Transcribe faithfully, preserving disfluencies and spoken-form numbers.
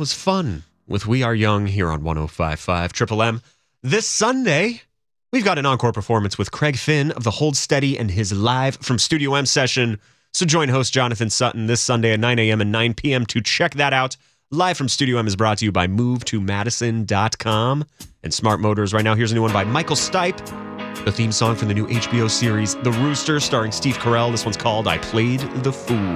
was fun with We Are Young here on one oh five point five Triple M. This Sunday, we've got an encore performance with Craig Finn of the Hold Steady and his live from Studio M session. So join host Jonathan Sutton this Sunday at nine a.m. and nine p.m. to check that out. Live from Studio M is brought to you by move to madison dot com and Smart Motors. Right now, here's a new one by Michael Stipe, the theme song from the new H B O series The Rooster, starring Steve Carell. This one's called I Played the Fool.